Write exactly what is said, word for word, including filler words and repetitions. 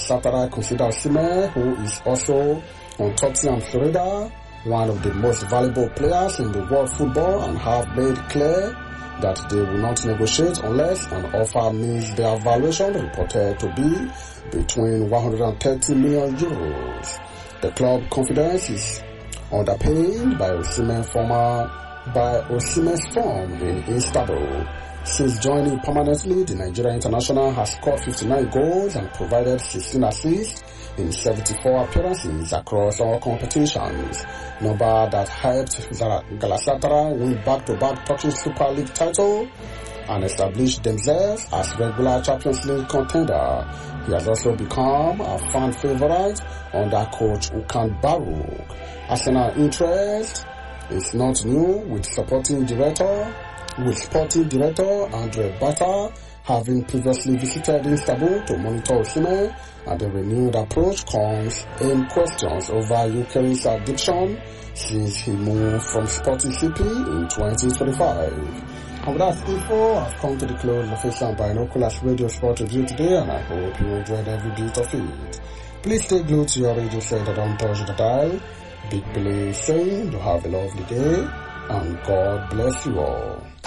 Galatasaray consider Osimhen, who is also on Tottenham Florida, one of the most valuable players in the world football, and have made clear that they will not negotiate unless an offer meets their valuation, reported to be between one hundred thirty million euros. The club confidence is underpinned by Osimhen former by Osimhen's form in Istanbul. Since joining permanently, the Nigerian international has scored fifty-nine goals and provided sixteen assists in seventy-four appearances across all competitions, number that helped Galatasaray win back-to-back Turkish Super League title and establish themselves as regular Champions League contender. He has also become a fan favorite under coach Okan Baruk. Arsenal interest is not new, with supporting director with sporting director Andre Bata having previously visited Istanbul to monitor Osimhen, and the renewed approach comes in questions over Ukraine's addiction since he moved from Sporting C P in twenty twenty-five. And with that info, I've come to the close of Official Binoculars Radio Sport Review today, and I hope you enjoyed every bit of it. Please stay glued to your radio set and don't touch the dial. Big Billy saying you have a lovely day, and God bless you all.